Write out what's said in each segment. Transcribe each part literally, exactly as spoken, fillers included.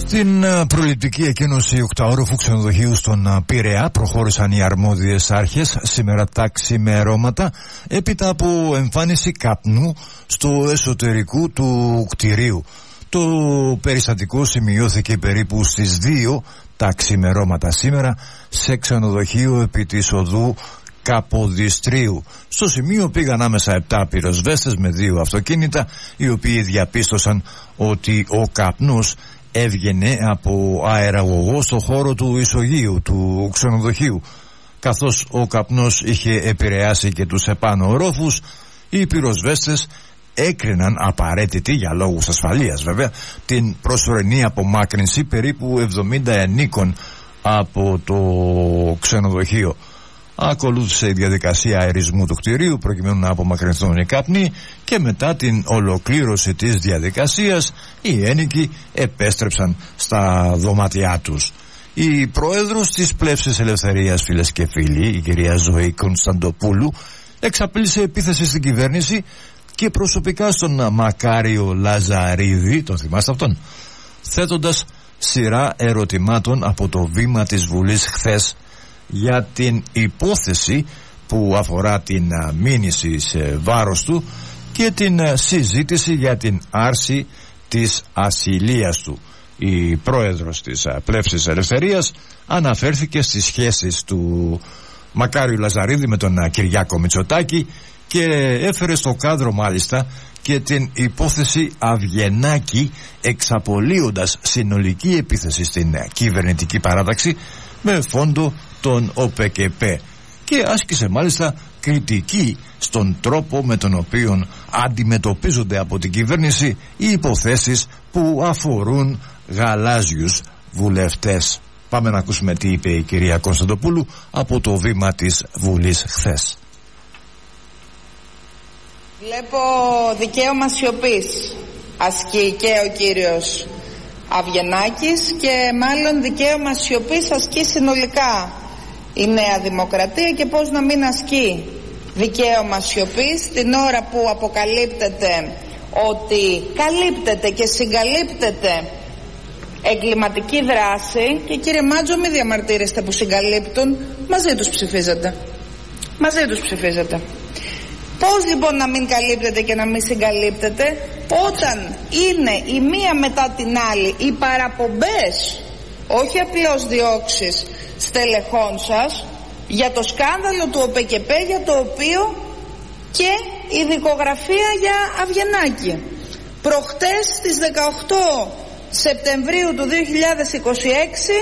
Στην προληπτική εκκίνηση οκταώροφου ξενοδοχείου στον Πειραιά προχώρησαν οι αρμόδιες άρχες σήμερα τα ξημερώματα έπειτα από εμφάνιση καπνού στο εσωτερικό του κτηρίου. Το περιστατικό σημειώθηκε περίπου στις δύο τα ξημερώματα σήμερα σε ξενοδοχείο επί της οδού Καποδιστρίου. Στο σημείο πήγαν άμεσα επτά πυροσβέστες με δύο αυτοκίνητα, οι οποίοι διαπίστωσαν ότι ο καπνός έβγαινε από αεραγωγό στο χώρο του ισογείου του ξενοδοχείου. Καθώς ο καπνός είχε επηρεάσει και τους επάνω ορόφους, οι πυροσβέστες έκριναν απαραίτητη, για λόγους ασφαλείας βέβαια, την προσωρινή απομάκρυνση περίπου εβδομήντα ενίκων από το ξενοδοχείο. Ακολούθησε η διαδικασία αερισμού του κτηρίου προκειμένου να απομακρυνθούν οι καπνοί και μετά την ολοκλήρωση της διαδικασίας οι ένοικοι επέστρεψαν στα δωμάτια τους. Η πρόεδρος της Πλεύσης Ελευθερίας, φίλες και φίλοι, η κυρία Ζωή Κωνσταντοπούλου, εξαπέλυσε επίθεση στην κυβέρνηση και προσωπικά στον Μακάριο Λαζαρίδη, τον θυμάστε αυτόν, θέτοντας σειρά ερωτημάτων από το βήμα της Βουλής χθες για την υπόθεση που αφορά την μήνυση σε βάρος του και την συζήτηση για την άρση της ασυλίας του. Η πρόεδρος της Πλεύσης Ελευθερίας αναφέρθηκε στις σχέσεις του Μακάριου Λαζαρίδη με τον Κυριάκο Μητσοτάκη και έφερε στο κάδρο μάλιστα και την υπόθεση Αυγενάκη, εξαπολύοντας συνολική επίθεση στην κυβερνητική παράταξη με φόντο τον ΟΠΕΚΕΠΕ, και άσκησε μάλιστα κριτική στον τρόπο με τον οποίο αντιμετωπίζονται από την κυβέρνηση οι υποθέσεις που αφορούν γαλάζιους βουλευτές. Πάμε να ακούσουμε τι είπε η κυρία Κωνσταντοπούλου από το βήμα της Βουλής χθες. Βλέπω δικαίωμα σιωπής ασκεί και ο κύριος Αυγενάκης και μάλλον δικαίωμα σιωπής ασκεί συνολικά η Νέα Δημοκρατία, και πώς να μην ασκεί δικαίωμα σιωπής την ώρα που αποκαλύπτεται ότι καλύπτεται και συγκαλύπτεται εγκληματική δράση. Και κύριε Μάτζο, μη διαμαρτύρεστε που συγκαλύπτουν, μαζί τους ψηφίζετε, μαζί τους ψηφίζετε. Πώς λοιπόν να μην καλύπτεται και να μην συγκαλύπτεται όταν είναι η μία μετά την άλλη οι παραπομπές, όχι απλώς διώξεις στελεχών σας, για το σκάνδαλο του ΟΠΕΚΕΠΕ, για το οποίο και η δικογραφία για Αυγενάκη. Προχτές στις δεκαοκτώ Σεπτεμβρίου του δύο χιλιάδες είκοσι έξι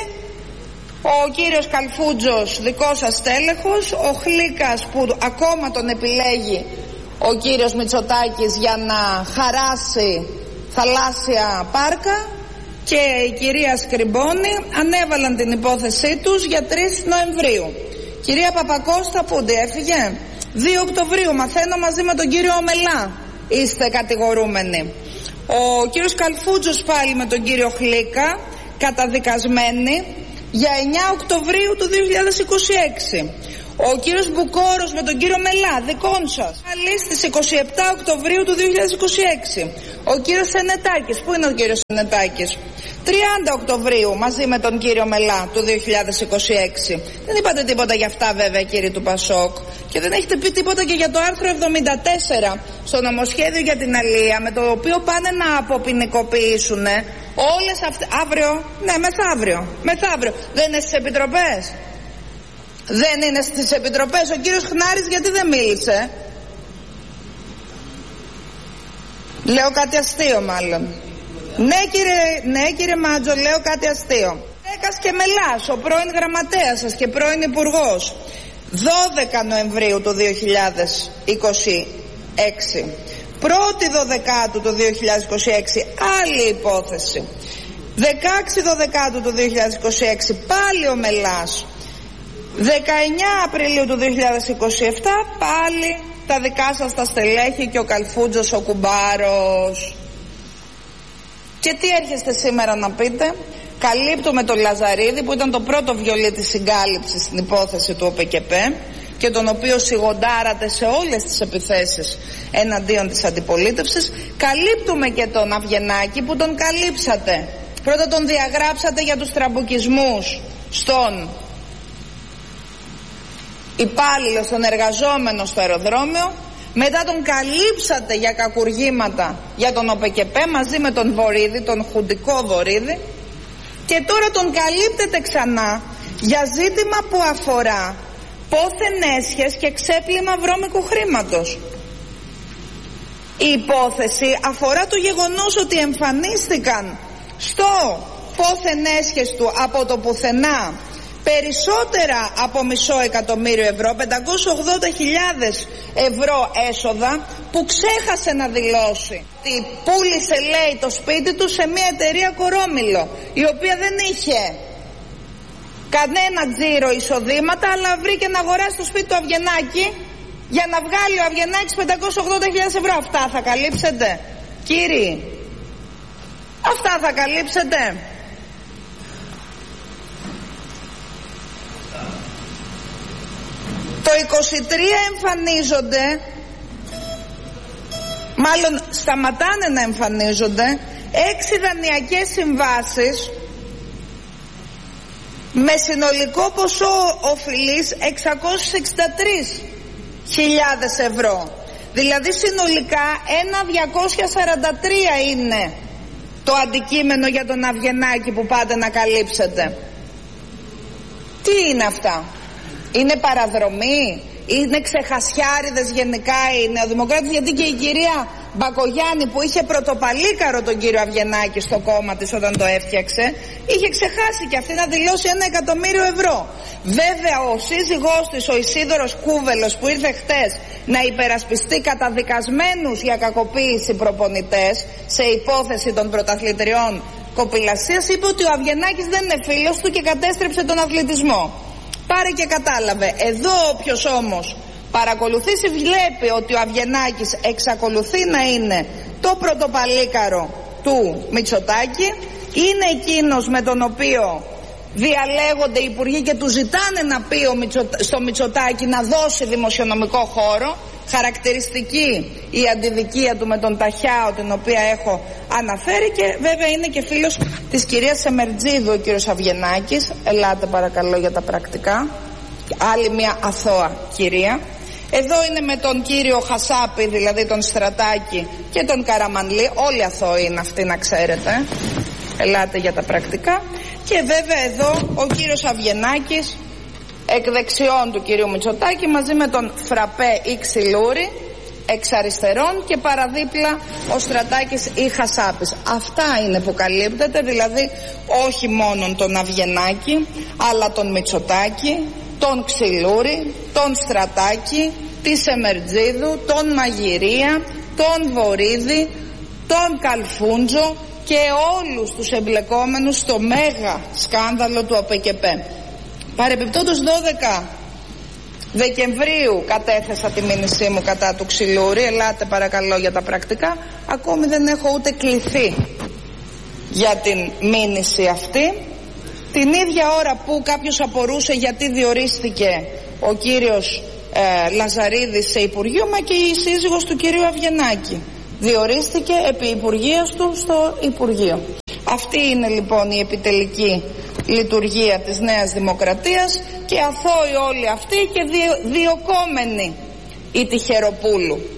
ο κύριος Καλφούτζος, δικός σας στέλεχος, ο Χλίκας που ακόμα τον επιλέγει ο κύριος Μητσοτάκης για να χαράσει θαλάσσια πάρκα, και η κυρία Σκριμπόνη ανέβαλαν την υπόθεσή τους για τρεις Νοεμβρίου. Κυρία Παπακώστα, πούντι έφυγε? δύο Οκτωβρίου μαθαίνω, μαζί με τον κύριο Ομελά είστε κατηγορούμενοι. Ο κύριος Καλφούτζος πάλι με τον κύριο Χλίκα καταδικασμένοι για εννιά Οκτωβρίου του δύο χιλιάδες είκοσι έξι. Ο κύριος Μπουκόρος με τον κύριο Μελά, δικών σας, πάλι στις είκοσι επτά Οκτωβρίου του δύο χιλιάδες είκοσι έξι. Ο κύριος Σενετάκης, πού είναι ο κύριος Σενετάκης? τριάντα Οκτωβρίου μαζί με τον κύριο Μελά του δύο χιλιάδες είκοσι έξι. Δεν είπατε τίποτα για αυτά βέβαια, κύριοι του Πασόκ, και δεν έχετε πει τίποτα και για το άρθρο εβδομήντα τέσσερα στο νομοσχέδιο για την αλία, με το οποίο πάνε να αποποινικοποιήσουν όλες αυτές. Αύριο, ναι, μεθαύριο. Μεθαύριο. Δεν είναι στις επιτροπές? Δεν είναι στις επιτροπές? Ο κύριος Χνάρης γιατί δεν μίλησε? Λέω κάτι αστείο μάλλον. Ναι κύριε, ναι κύριε Μάτζο, λέω κάτι αστείο. Έκας και Μελάς, ο πρώην γραμματέας σας και πρώην υπουργός, δώδεκα Νοεμβρίου του δύο χιλιάδες είκοσι έξι. πρώτη Δωδεκάτου του δύο χιλιάδες είκοσι έξι άλλη υπόθεση. δεκαέξι Δωδεκάτου του δύο χιλιάδες είκοσι έξι πάλι ο Μελάς. δεκαεννιά Απριλίου του δύο χιλιάδες είκοσι επτά πάλι τα δικά σας τα στελέχη και ο Καλφούτζος ο κουμπάρος. Και τι έρχεστε σήμερα να πείτε? Καλύπτουμε τον Λαζαρίδη που ήταν το πρώτο βιολί της συγκάλυψης στην υπόθεση του ΟΠΕΚΕΠΕ και τον οποίο σιγοντάρατε σε όλες τις επιθέσεις εναντίον της αντιπολίτευσης. Καλύπτουμε και τον Αυγενάκη που τον καλύψατε Πρώτα τον διαγράψατε για τους τραμπουκισμούς στον υπάλληλο, στον εργαζόμενο στο αεροδρόμιο. Μετά τον καλύψατε για κακουργήματα για τον ΟΠΕΚΕΠΕ μαζί με τον Βορίδη, τον χουντικό Βορίδη. Και τώρα τον καλύπτεται ξανά για ζήτημα που αφορά πόθεν έσχες και ξέπλυμα βρώμικου χρήματος. Η υπόθεση αφορά το γεγονός ότι εμφανίστηκαν στο πόθεν έσχες του από το πουθενά περισσότερα από μισό εκατομμύριο ευρώ, πεντακόσιες ογδόντα χιλιάδες ευρώ έσοδα, που ξέχασε να δηλώσει ότι πούλησε, λέει, το σπίτι του σε μια εταιρεία Κορόμιλο, η οποία δεν είχε κανένα τζίρο εισοδήματα, αλλά βρήκε να αγοράσει το σπίτι του Αβγενάκη για να βγάλει ο Αβγενάκης πεντακόσιες ογδόντα χιλιάδες ευρώ. Αυτά θα καλύψετε, κύριοι? Αυτά θα καλύψετε? Το είκοσι τρία εμφανίζονται, μάλλον σταματάνε να εμφανίζονται, έξι δανειακές συμβάσεις με συνολικό ποσό οφειλής εξακόσιες εξήντα τρεις χιλιάδες ευρώ. Δηλαδή συνολικά ένα διακόσια σαράντα τρία είναι το αντικείμενο για τον Αβγενάκη που πάτε να καλύψετε. Τι είναι αυτά? Είναι παραδρομή? Είναι ξεχασιάριδες γενικά οι νεοδημοκράτες? Γιατί και η κυρία Μπακογιάννη, που είχε πρωτοπαλίκαρο τον κύριο Αβγενάκη στο κόμμα της όταν το έφτιαξε, είχε ξεχάσει και αυτή να δηλώσει ένα εκατομμύριο ευρώ. Βέβαια ο σύζυγός της, ο Ισίδωρος Κούβελος, που ήρθε χτες να υπερασπιστεί καταδικασμένους για κακοποίηση προπονητές σε υπόθεση των πρωταθλητριών κοπηλασίας, είπε ότι ο Αβγενάκης δεν είναι φίλος του και κατέστρεψε τον αθλητισμό. Πάρε και κατάλαβε. Εδώ όποιος όμως παρακολουθήσει βλέπει ότι ο Αβγενάκης εξακολουθεί να είναι το πρωτοπαλίκαρο του Μητσοτάκη, είναι εκείνος με τον οποίο διαλέγονται οι υπουργοί και του ζητάνε να πει ο Μητσο... στο Μητσοτάκη να δώσει δημοσιονομικό χώρο. Χαρακτηριστική η αντιδικία του με τον Ταχιάο, την οποία έχω αναφέρει, και βέβαια είναι και φίλος της κυρίας Σεμερτζίδου ο κύριος Αβγενάκης. Ελάτε παρακαλώ για τα πρακτικά. Άλλη μια αθώα κυρία. Εδώ είναι με τον κύριο Χασάπη, δηλαδή τον Στρατάκη, και τον Καραμανλή. Όλοι αθώοι είναι αυτοί, να ξέρετε. Ελάτε για τα πρακτικά. Και βέβαια εδώ ο κύριος Αβγενάκης εκ δεξιών του κυρίου Μητσοτάκη, μαζί με τον Φραπέ ή Ξυλούρη εξ αριστερών, και παραδίπλα ο Στρατάκης ή Χασάπης. Αυτά είναι που καλύπτεται, δηλαδή όχι μόνο τον Αβγενάκη, αλλά τον Μητσοτάκη, τον Ξυλούρη, τον Στρατάκη, τη Σεμερτζίδου, τον Μαγειρία, τον Βορίδη, τον Καλφούντζο και όλους τους εμπλεκόμενους στο μέγα σκάνδαλο του ΟΠΕΚΕΠΕ. Παρεπιπτόντως δώδεκα Δεκεμβρίου κατέθεσα τη μήνυσή μου κατά του Ξυλούρη. Ελάτε παρακαλώ για τα πρακτικά. Ακόμη δεν έχω ούτε κληθεί για την μήνυση αυτή. Την ίδια ώρα που κάποιος απορούσε γιατί διορίστηκε ο κύριος ε, Λαζαρίδης σε Υπουργείο, μα και η σύζυγος του κυρίου Αβγενάκη διορίστηκε επί υπουργείας του στο Υπουργείο. Αυτή είναι λοιπόν η επιτελική λειτουργία της Νέας Δημοκρατίας, και αθώοι όλοι αυτοί και διο, διοκόμενοι η Τυχεροπούλου.